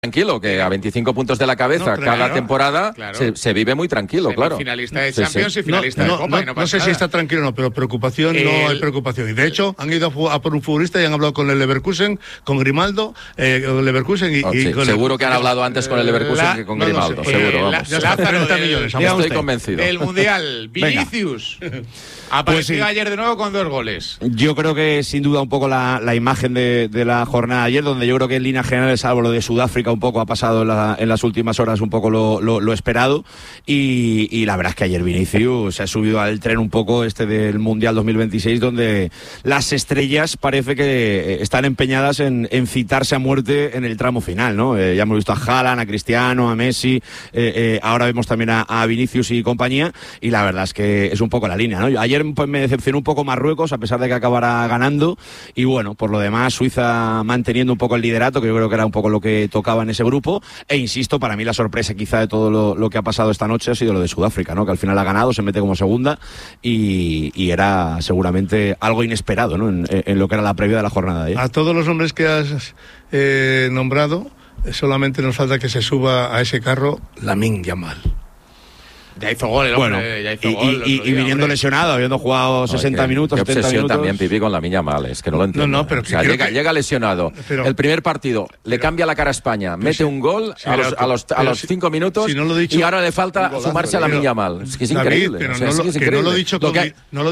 tranquilo, que a 25 puntos de la cabeza cada temporada se vive muy tranquilo, claro. Finalista de Champions y finalista de Copa. No sé si está tranquilo o no, pero preocupación no hay preocupación. Y de hecho, han ido a por un futbolista y han hablado con el Leverkusen, con Grimaldo, con Leverkusen y con seguro que han hablado antes con el Leverkusen que con Grimaldo, seguro, vamos. Ya está, 30 millones. Estoy convencido. El Mundial, Vinicius. Apareció ayer de nuevo con 2 goles. Yo creo que sin duda un poco la imagen de la jornada de ayer, donde yo creo que en líneas generales, salvo lo de Sudáfrica, un poco ha pasado en las últimas horas un poco lo esperado, y la verdad es que ayer Vinicius se ha subido al tren un poco del Mundial 2026, donde las estrellas parece que están empeñadas en citarse a muerte en el tramo final, ¿no? Ya hemos visto a Haaland, a Cristiano, a Messi, ahora vemos también a Vinicius y compañía, y la verdad es que es un poco la línea, ¿no? Ayer pues me decepcionó un poco Marruecos, a pesar de que acabara ganando, y bueno, por lo demás Suiza manteniendo un poco el liderato, que yo creo que era un poco lo que tocaba en ese grupo, e insisto, para mí la sorpresa quizá de todo lo que ha pasado esta noche ha sido lo de Sudáfrica, ¿no? Que al final ha ganado, se mete como segunda, y era seguramente algo inesperado, ¿no? En lo que era la previa de la jornada de ayer. A todos los hombres que has nombrado, solamente nos falta que se suba a ese carro Lamine Yamal. Ya hizo gol el hombre, ya hizo gol. Y viniendo lesionado, habiendo jugado 60 minutos, 70 minutos. También Pipi con Lamine Yamal, es que no lo entiendo. No, pero llega lesionado. Pero, el primer partido le cambia la cara a España, mete un gol a los 5 minutos, y ahora le falta sumarse a Lamine Yamal. Es que es increíble. Pero no lo he dicho con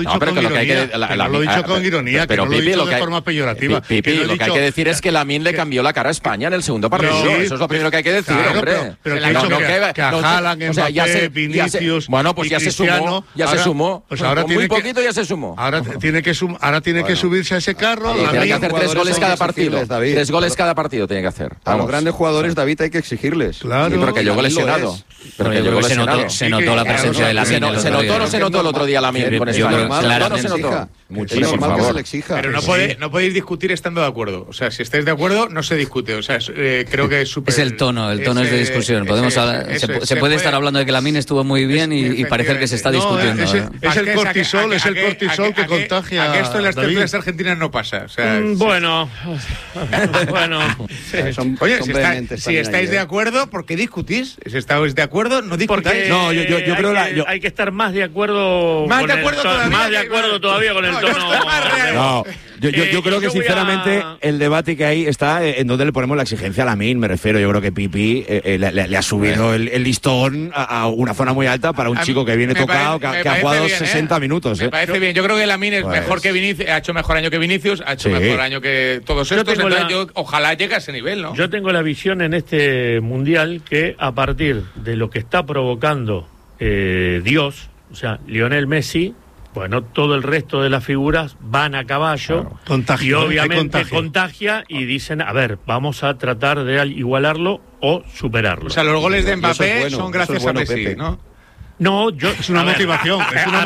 ironía, que no lo he dicho de forma peyorativa. Pipi, lo que hay que decir es que Lamine le cambió la cara a España en el segundo partido. Eso es lo primero que hay que decir, hombre. Pero que a Haaland, Mbappé, Vinicius. Bueno, pues ya se sumó. Pues ahora con muy poquito ya se sumó. Ahora tiene que subirse a ese carro. Tiene que hacer 3 goles cada partido. 3 goles cada partido tiene que hacer. A los grandes jugadores, David, hay que exigirles. Claro. Sí, pero que llegó lesionado. Se notó la presencia de Lamine. ¿Se notó o no se notó el otro día Lamine con España? Claro, no se notó. Muchísimo, por favor. Pero no podéis discutir estando de acuerdo. O sea, si estáis de acuerdo, no se discute. O sea, creo que es súper... Es el tono es de discusión. Se puede estar hablando de que Lamine estuvo muy bien y parecer que se está discutiendo. Es el cortisol que contagia. A que esto en las tertulias argentinas no pasa. O sea, bueno. Oye, si estáis de acuerdo, ¿por qué discutís? Si estáis de acuerdo, no discutáis. No, yo creo que hay que estar más de acuerdo. Más de acuerdo todavía con el tono. No, yo creo que sinceramente el debate que hay está en donde le ponemos la exigencia a Lamine, me refiero. Yo creo que Pipi le ha subido el listón a una zona muy alta para un chico que viene tocado, que ha jugado bien, 60 minutos. Me parece bien. Yo creo que Lamine es mejor que Vinicius, ha hecho mejor año que Vinicius, ha hecho mejor año que todos estos. Ojalá llegue a ese nivel, ¿no? Yo tengo la visión en este Mundial que a partir de lo que está provocando Dios, o sea, Lionel Messi, bueno, todo el resto de las figuras van a caballo, y obviamente contagia y dicen, a ver, vamos a tratar de igualarlo o superarlo. O sea, los goles de Mbappé son gracias a Messi, Pepe, ¿no? No, es una motivación.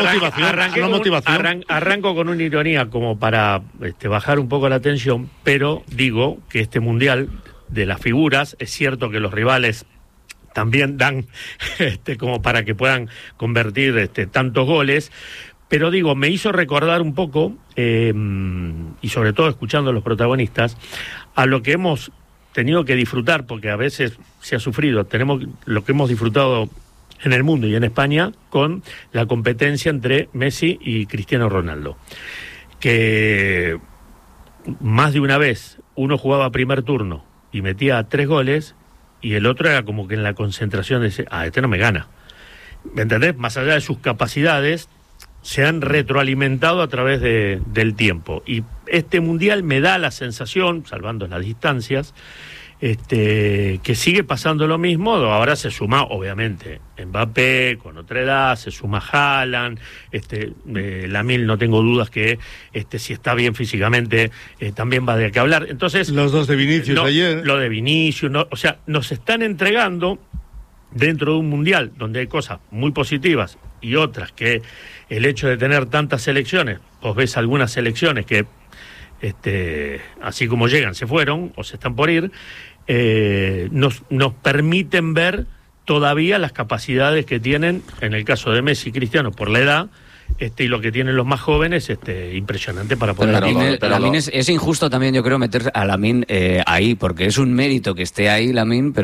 Arranco con una ironía como para bajar un poco la tensión, pero digo que este Mundial de las figuras, es cierto que los rivales también dan como para que puedan convertir tantos goles, pero digo, me hizo recordar un poco, y sobre todo escuchando a los protagonistas, a lo que hemos tenido que disfrutar, porque a veces se ha sufrido, tenemos lo que hemos disfrutado en el mundo y en España con la competencia entre Messi y Cristiano Ronaldo, que más de una vez uno jugaba primer turno y metía 3 goles y el otro era como que en la concentración de este no me gana, ¿me entendés? Más allá de sus capacidades, se han retroalimentado a través del tiempo, y este Mundial me da la sensación, salvando las distancias, que sigue pasando lo mismo. Ahora se suma, obviamente, Mbappé con otra edad, se suma Haaland, Lamine, no tengo dudas que si está bien físicamente, también va de qué hablar. Entonces, los dos de Vinicius ayer. Lo de Vinicius, o sea, nos están entregando dentro de un Mundial donde hay cosas muy positivas y otras que el hecho de tener tantas selecciones, vos ves algunas selecciones que así como llegan, se fueron o se están por ir, nos permiten ver todavía las capacidades que tienen, en el caso de Messi y Cristiano, por la edad, y lo que tienen los más jóvenes, impresionante para poder... Pero Lamine es injusto también, yo creo, meter a Lamine ahí, porque es un mérito que esté ahí Lamine, pero